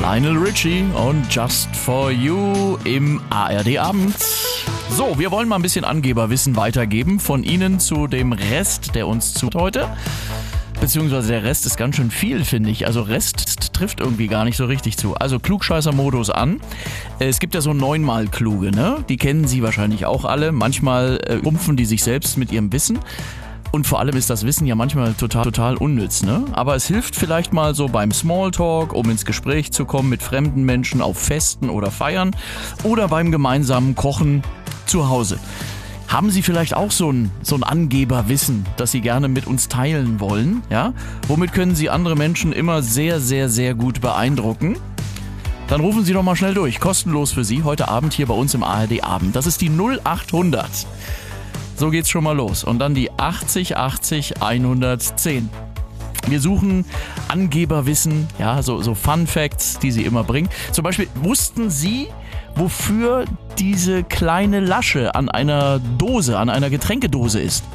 Lionel Richie und Just For You im ARD-Abend. So, wir wollen mal ein bisschen Angeberwissen weitergeben von Ihnen zu dem Rest, der uns zuhört heute. Beziehungsweise der Rest ist ganz schön viel, finde ich. Also Rest trifft irgendwie gar nicht so richtig zu. Also Klugscheißer-Modus an. Es gibt ja so 9-mal Kluge, ne? Die kennen Sie wahrscheinlich auch alle. Manchmal rumpfen die sich selbst mit ihrem Wissen. Und vor allem ist das Wissen ja manchmal total unnütz, ne? Aber es hilft vielleicht mal so beim Smalltalk, um ins Gespräch zu kommen mit fremden Menschen auf Festen oder Feiern oder beim gemeinsamen Kochen zu Hause. Haben Sie vielleicht auch so ein Angeberwissen, das Sie gerne mit uns teilen wollen? Ja? Womit können Sie andere Menschen immer sehr, sehr, sehr gut beeindrucken? Dann rufen Sie doch mal schnell durch. Kostenlos für Sie heute Abend hier bei uns im ARD-Abend. Das ist die 0800. So geht's schon mal los. Und dann die 80 80 110. Wir suchen Angeberwissen, ja, so Fun Facts, die Sie immer bringen. Zum Beispiel, wussten Sie, wofür diese kleine Lasche an einer Dose, an einer Getränkedose ist?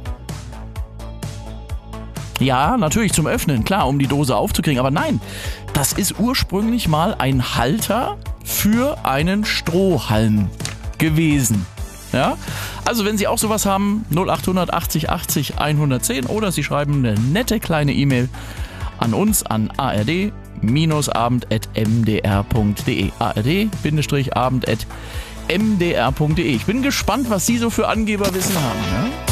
Ja, natürlich zum Öffnen, klar, um die Dose aufzukriegen. Aber nein, das ist ursprünglich mal ein Halter für einen Strohhalm gewesen. Ja? Also wenn Sie auch sowas haben, 0800 80 80 110 oder Sie schreiben eine nette kleine E-Mail an uns an ard-abend@mdr.de. ard-abend@mdr.de. Ich bin gespannt, was Sie so für Angeberwissen haben. Ja?